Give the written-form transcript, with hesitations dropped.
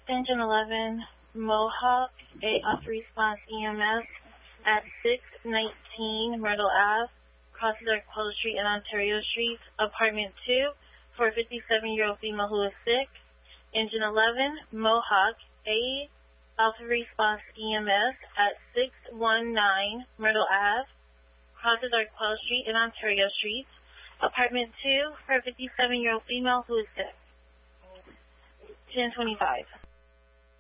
Engine 11, Mohawk, A Alpha Response EMS at 619 Myrtle Ave, crosses Arquella Street and Ontario Street, apartment 2, for a 57-year-old female who is sick. Engine 11, Mohawk, A Alpha Response EMS at 619 Myrtle Ave, crosses Arquella Street and Ontario Street, apartment 2, for a 57-year-old female who is sick. 1025.